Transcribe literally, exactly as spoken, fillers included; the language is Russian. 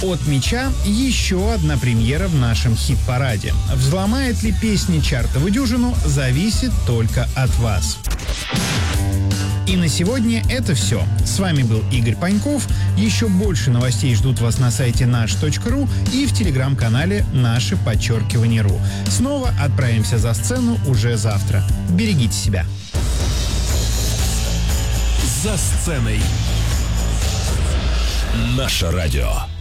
От мяча еще одна премьера в нашем хит-параде. Взломает ли песня чартовую дюжину, зависит только от вас. И на сегодня это все. С вами был Игорь Паньков. Еще больше новостей ждут вас на сайте наш точка ру и в телеграм-канале «Наше подчеркивание ру». Снова отправимся за сцену уже завтра. Берегите себя. За сценой. Наше радио.